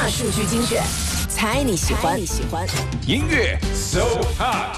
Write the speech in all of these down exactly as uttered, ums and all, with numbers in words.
大数据精选，猜你喜欢。你喜欢音乐 So Hot。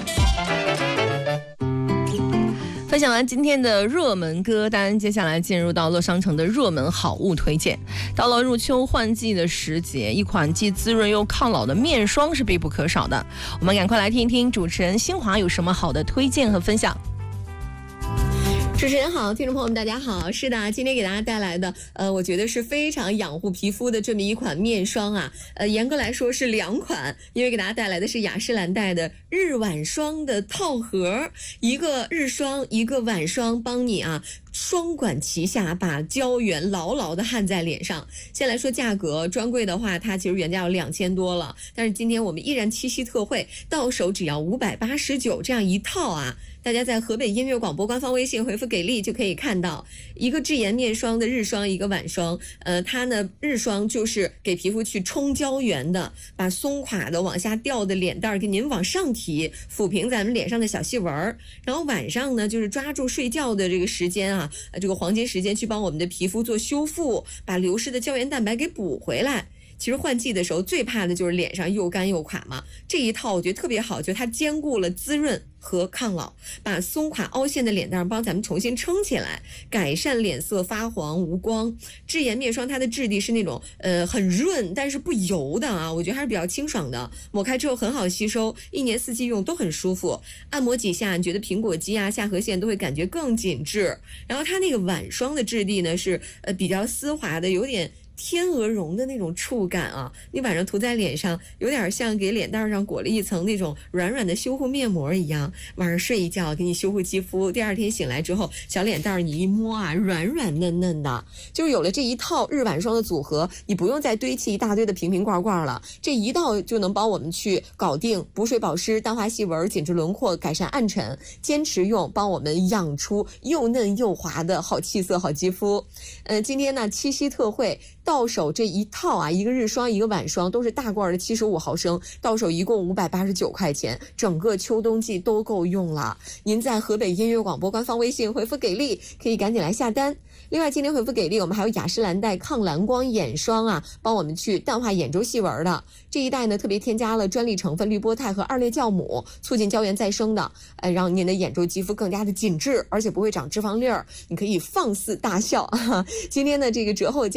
分享完今天的热门歌单，接下来进入到乐商城的热门好物推荐。到了入秋换季的时节，一款既滋润又抗老的面霜是必不可少的。我们赶快来听一听主持人新华有什么好的推荐和分享。 主持人好，听众朋友们大家好。是的，今天给大家带来的呃我觉得是非常养护皮肤的这么一款面霜啊。呃严格来说是两款，因为给大家带来的是雅诗兰黛的日晚霜的套盒，一个日霜一个晚霜，帮你啊双管齐下，把胶原牢牢的焊在脸上。先来说价格，专柜的话它其实原价要两千多了，但是今天我们依然七夕特惠，到手只要五百八十九，这样一套啊。大家在河北音乐广播官方微信回复给力就可以看到一个智颜面霜的日霜，一个晚霜。呃，它呢日霜就是给皮肤去冲胶原的，把松垮的往下掉的脸蛋给您往上提，抚平咱们脸上的小细纹儿。然后晚上呢就是抓住睡觉的这个时间啊，这个黄金时间去帮我们的皮肤做修复，把流失的胶原蛋白给补回来。其实换季的时候最怕的就是脸上又干又垮嘛，这一套我觉得特别好，就它兼顾了滋润和抗老，把松垮凹陷的脸蛋帮咱们重新撑起来，改善脸色发黄无光。智颜面霜它的质地是那种呃很润但是不油的啊，我觉得还是比较清爽的，抹开之后很好吸收，一年四季用都很舒服。按摩几下你觉得苹果肌啊下颌线都会感觉更紧致。然后它那个晚霜的质地呢是呃比较丝滑的，有点天鹅绒的那种触感啊，你晚上涂在脸上有点像给脸蛋上裹了一层那种软软的修护面膜一样，晚上睡一觉给你修护肌肤，第二天醒来之后小脸蛋你一摸啊软软嫩嫩的。就是有了这一套日晚霜的组合，你不用再堆砌一大堆的瓶瓶罐罐了，这一道就能帮我们去搞定补水保湿、淡化细纹、紧致轮廓、改善暗沉，坚持用帮我们养出又嫩又滑的好气色好肌肤。呃，今天呢七夕特惠到手这一套啊，一个日霜一个晚霜都是大罐的七十五毫升，到手一共五百八十九块钱，整个秋冬季都够用了。您在河北音乐广播官方微信回复给力，可以赶紧来下单。另外今天回复给力，我们还有雅诗兰黛抗蓝光眼霜啊，帮我们去淡化眼周细纹的。这一代呢特别添加了专利成分氯波肽和二裂酵母，促进胶原再生的，呃，让您的眼周肌肤更加的紧致，而且不会长脂肪粒儿，你可以放肆大笑。今天的这个折后价